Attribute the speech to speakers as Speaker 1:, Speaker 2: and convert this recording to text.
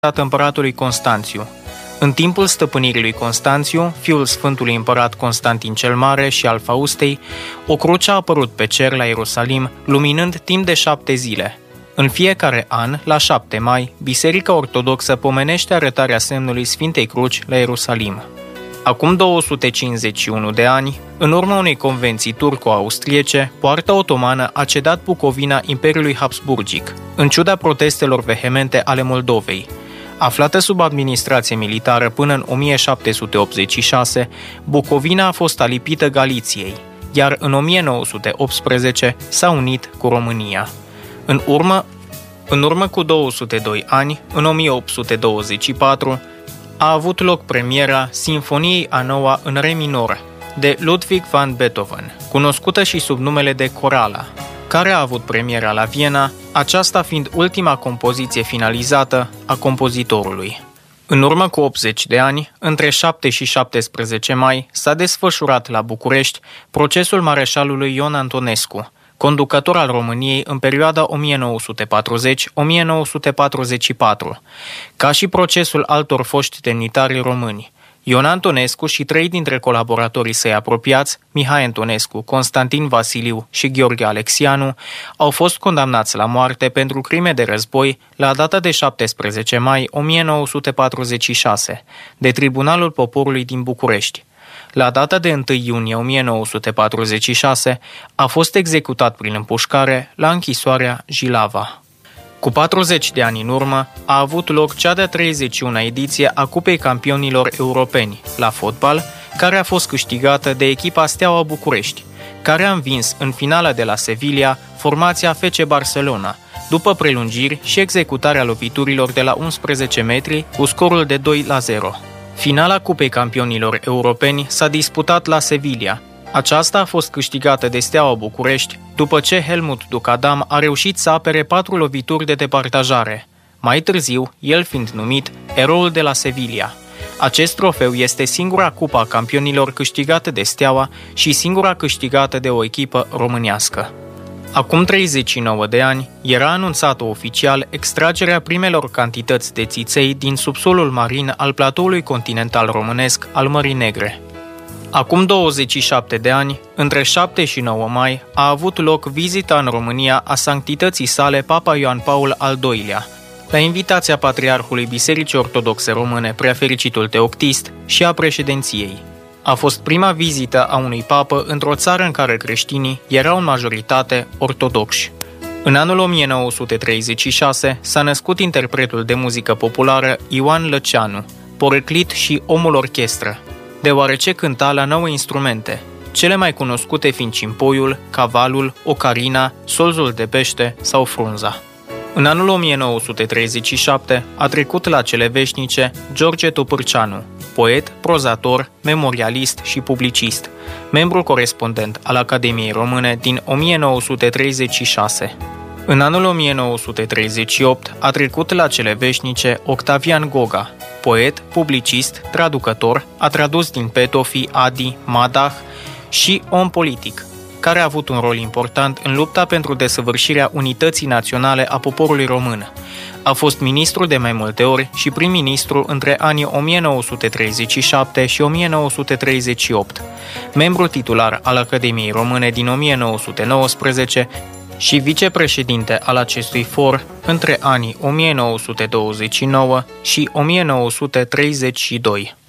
Speaker 1: împăratului Constanțiu. În timpul stăpânirii lui Constanțiu, fiul Sfântului Împărat Constantin cel Mare și al Faustei, o cruce a apărut pe cer la Ierusalim, luminând timp de 7 zile. În fiecare an, la 7 mai, Biserica Ortodoxă pomenește arătarea semnului Sfintei Cruci la Ierusalim. Acum 251 de ani, în urma unei convenții turco-austriece, poarta otomană a cedat Bucovina Imperiului Habsburgic, în ciuda protestelor vehemente ale Moldovei. Aflată sub administrație militară până în 1786, Bucovina a fost alipită Galiției, iar în 1918 s-a unit cu România. În urmă cu 202 ani, în 1824, a avut loc premiera Sinfoniei a noua în re minor de Ludwig van Beethoven, cunoscută și sub numele de Corala, care a avut premiera la Viena, aceasta fiind ultima compoziție finalizată a compozitorului. În urmă cu 80 de ani, între 7 și 17 mai, s-a desfășurat la București procesul mareșalului Ion Antonescu, conducător al României în perioada 1940-1944, ca și procesul altor foști demnitari români. Ion Antonescu și 3 dintre colaboratorii săi apropiați, Mihai Antonescu, Constantin Vasiliu și Gheorghe Alexianu, au fost condamnați la moarte pentru crime de război la data de 17 mai 1946 de Tribunalul Poporului din București. La data de 1 iunie 1946 a fost executat prin împușcare la închisoarea Jilava. Cu 40 de ani în urmă a avut loc cea de-a 31-a ediție a Cupei Campionilor Europeni la fotbal, care a fost câștigată de echipa Steaua București, care a învins în finala de la Sevilla formația FC Barcelona, după prelungiri și executarea loviturilor de la 11 metri cu scorul de 2-0. Finala Cupei Campionilor Europeni s-a disputat la Sevilla. Aceasta a fost câștigată de Steaua București după ce Helmut Ducadam a reușit să apere 4 lovituri de departajare, mai târziu el fiind numit eroul de la Sevilla. Acest trofeu este singura Cupa a Campionilor câștigată de Steaua și singura câștigată de o echipă românească. Acum 39 de ani era anunțată oficial extragerea primelor cantități de țiței din subsolul marin al platoului continental românesc al Mării Negre. Acum 27 de ani, între 7 și 9 mai, a avut loc vizita în România a sanctității sale Papa Ioan Paul al II-lea, la invitația Patriarhului Bisericii Ortodoxe Române, Preafericitul Teoctist, și a președinției. A fost prima vizită a unui papă într-o țară în care creștinii erau în majoritate ortodoxi. În anul 1936 s-a născut interpretul de muzică populară Ioan Lăceanu, poreclit și omul orchestră, deoarece cânta la 9 instrumente, cele mai cunoscute fiind cimpoiul, cavalul, ocarina, solzul de pește sau frunza. În anul 1937 a trecut la cele veșnice George Topârceanu, poet, prozator, memorialist și publicist, membru corespondent al Academiei Române din 1936. În anul 1938 a trecut la cele veșnice Octavian Goga, poet, publicist, traducător, a tradus din Petofi, Adi, Madah și om politic, care a avut un rol important în lupta pentru desăvârșirea unității naționale a poporului român. A fost ministru de mai multe ori și prim-ministru între anii 1937 și 1938, membru titular al Academiei Române din 1919 și vicepreședinte al acestui for între anii 1929 și 1932.